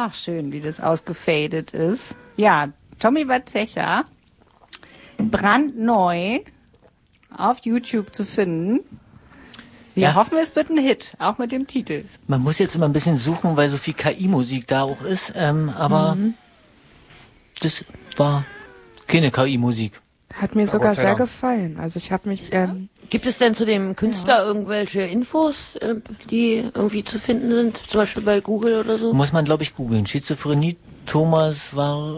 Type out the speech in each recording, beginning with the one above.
Ach, schön, wie das ausgefadet ist. Ja, Tommy Warzecha, brandneu auf YouTube zu finden. Wir hoffen, es wird ein Hit, auch mit dem Titel. Man muss jetzt immer ein bisschen suchen, weil so viel KI-Musik da auch ist, aber das war keine KI-Musik. Hat mir sogar sehr gefallen. Also ich habe mich... Gibt es denn zu dem Künstler irgendwelche Infos, die irgendwie zu finden sind? Zum Beispiel bei Google oder so? Muss man, glaube ich, googeln. Schizophrenie, Thomas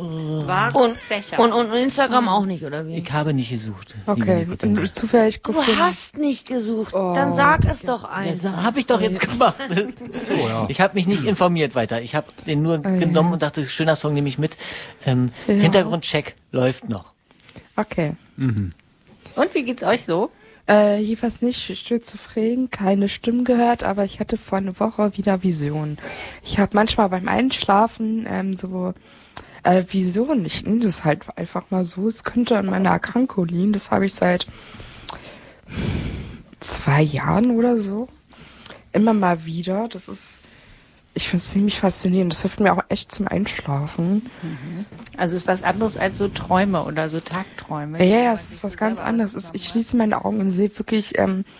und Instagram auch nicht, oder wie? Ich habe nicht gesucht. Okay, zufällig gefunden. Du hast nicht gesucht. Dann sag es doch einfach. Das habe ich doch jetzt gemacht. Ich habe mich nicht informiert weiter. Ich habe den nur genommen und dachte, schöner Song nehme ich mit. Hintergrundcheck läuft noch. Okay. Und wie geht's euch so? Jedenfalls nicht schizophren, keine Stimmen gehört, aber ich hatte vor einer Woche wieder Visionen. Ich habe manchmal beim Einschlafen Visionen. Ich nehme das halt einfach mal so. Es könnte an meiner Erkrankung liegen. Das habe ich seit 2 Jahren oder so. Immer mal wieder. Ich finde es ziemlich faszinierend. Das hilft mir auch echt zum Einschlafen. Also es ist was anderes als so Träume oder so Tagträume. Ja, es ist was ganz anderes. Ich schließe meine Augen und sehe wirklich,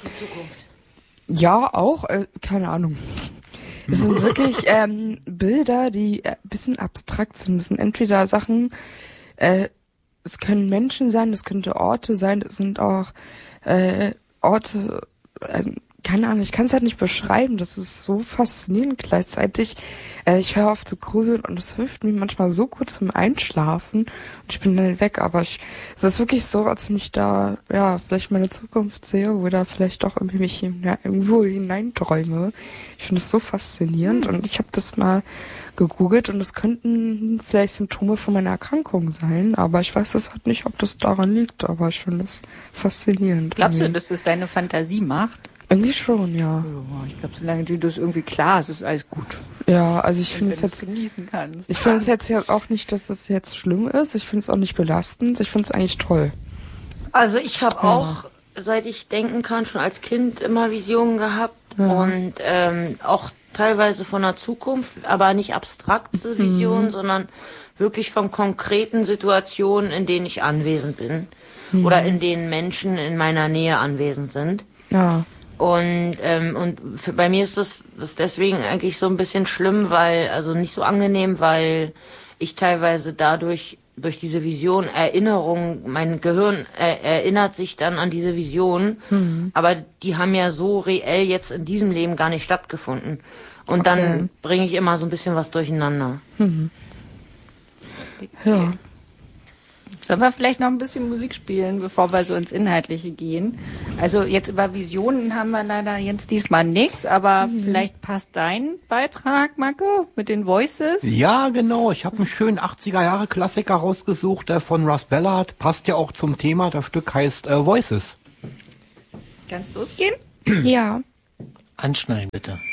ja, auch, keine Ahnung. Es sind wirklich Bilder, die ein bisschen abstrakt sind. Das sind entweder Sachen, es können Menschen sein, es könnte Orte sein, es sind auch Orte, keine Ahnung, ich kann es halt nicht beschreiben. Das ist so faszinierend gleichzeitig. Ich höre auf zu grübeln und es hilft mir manchmal so gut zum Einschlafen und ich bin dann weg. Aber es ist wirklich so, als wenn ich da vielleicht meine Zukunft sehe oder vielleicht auch irgendwie mich irgendwo hineinträume. Ich finde es so faszinierend und ich habe das mal gegoogelt und es könnten vielleicht Symptome von meiner Erkrankung sein, aber ich weiß das halt nicht, ob das daran liegt, aber ich finde es faszinierend. Glaubst du, dass das deine Fantasie macht? Irgendwie schon, ja. Ich glaube, solange du das irgendwie klar hast, ist alles gut. Ja, also ich finde es jetzt genießen kannst. Ich finde es jetzt ja auch nicht, dass das jetzt schlimm ist. Ich finde es auch nicht belastend. Ich finde es eigentlich toll. Also ich habe auch, seit ich denken kann, schon als Kind immer Visionen gehabt und auch teilweise von der Zukunft, aber nicht abstrakte Visionen, sondern wirklich von konkreten Situationen, in denen ich anwesend bin oder in denen Menschen in meiner Nähe anwesend sind. Ja. Und bei mir ist das deswegen eigentlich so ein bisschen schlimm, also nicht so angenehm, weil ich teilweise durch diese Vision mein Gehirn erinnert sich dann an diese Vision, aber die haben ja so reell jetzt in diesem Leben gar nicht stattgefunden. Und dann bringe ich immer so ein bisschen was durcheinander. Ja. Sollen wir vielleicht noch ein bisschen Musik spielen, bevor wir so ins Inhaltliche gehen? Also jetzt über Visionen haben wir leider jetzt diesmal nichts, aber vielleicht passt dein Beitrag, Marco, mit den Voices? Ja, genau. Ich habe einen schönen 80er-Jahre-Klassiker rausgesucht, von Russ Ballard. Passt ja auch zum Thema. Das Stück heißt Voices. Kann's losgehen? Ja. Anschnallen, bitte.